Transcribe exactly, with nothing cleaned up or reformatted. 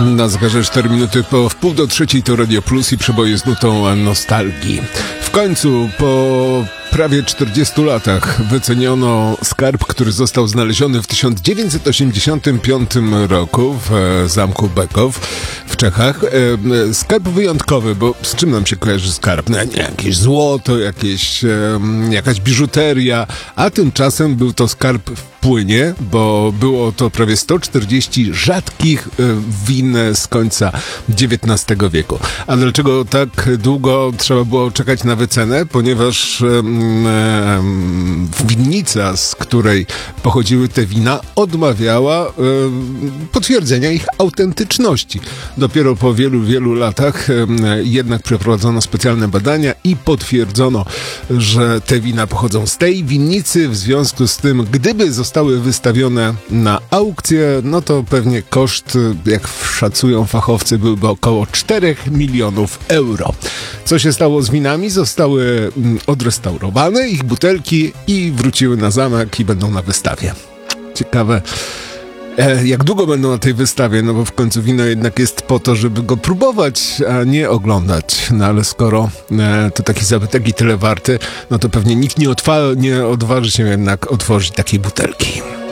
Na zegarze cztery minuty po wpół do trzeciej to Radio Plus i przeboje z nutą nostalgii. W końcu po prawie czterdziestu latach wyceniono skarb, który został znaleziony w tysiąc dziewięćset osiemdziesiątym piątym roku w Zamku Bekow w Czechach. Skarb wyjątkowy, bo z czym nam się kojarzy skarb? No, nie, jakieś złoto, jakieś, jakaś biżuteria, a tymczasem był to skarb w płynie, bo było to prawie sto czterdzieści rzadkich win z końca dziewiętnastego wieku. A dlaczego tak długo trzeba było czekać na wycenę? Ponieważ um, winnica, z której pochodziły te wina, odmawiała um, potwierdzenia ich autentyczności. Dopiero po wielu, wielu latach um, jednak przeprowadzono specjalne badania i potwierdzono, że te wina pochodzą z tej winnicy. W związku z tym, gdyby zostały wystawione na aukcję, no to pewnie koszt, jak szacują fachowcy, byłby około czterech milionów euro. Co się stało z winami? Zostały odrestaurowane ich butelki i wróciły na zamek i będą na wystawie. Ciekawe, jak długo będą na tej wystawie, no bo w końcu wino jednak jest po to, żeby go próbować, a nie oglądać. No ale skoro e, to taki zabytek i tyle warty, no to pewnie nikt nie, otwa- nie odważy się jednak otworzyć takiej butelki.